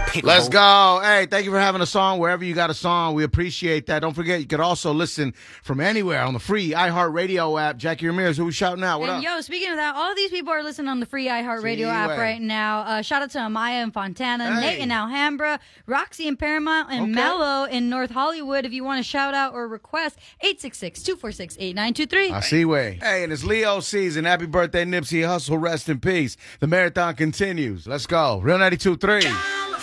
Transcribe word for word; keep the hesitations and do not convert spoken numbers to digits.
Let's go. Hey, thank you for having a song wherever you got a song. We appreciate that. Don't forget, you could also listen from anywhere on the free iHeartRadio app. Jackie Ramirez, who we shouting out? What and up? Yo, speaking of that, all these people are listening on the free iHeartRadio See app way. right now. Uh, shout out to Amaya in Fontana, Hey. Nate in Alhambra, Roxy in Paramount, and Okay. Mello in North Hollywood. If you want to shout out or request, eight six six, two four six, eight nine two three. I see way. Hey, and it's Leo season. Happy birthday, Nipsey Hussle. Rest in peace. The marathon continues. Let's go. Real ninety-two point three.